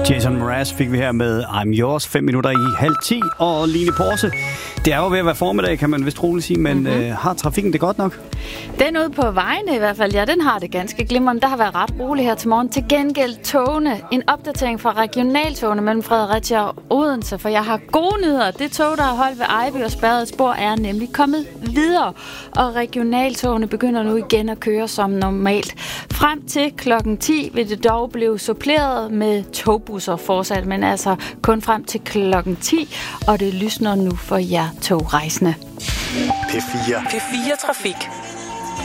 Jason Mraz fik vi her med I'm Yours, 5 minutter i 9:30, og Line Porse. Det er jo ved at være formiddag, kan man vist roligt sige, men har trafikken det godt nok? Den ude på vejene i hvert fald, ja, den har det ganske glimrende. Der har været ret roligt her til morgen. Til gengæld togene. En opdatering fra regionaltogene mellem Fredericia og Odense, for jeg har gode nyheder. Det tog, der har holdt ved Ejby og spærret spor, er nemlig kommet videre. Og regionaltogene begynder nu igen at køre som normalt. Frem til klokken 10 vil det dog blive suppleret med togbusser fortsat, men altså kun frem til klokken 10, og det lysner nu for jer togrejsende. P4 Trafik.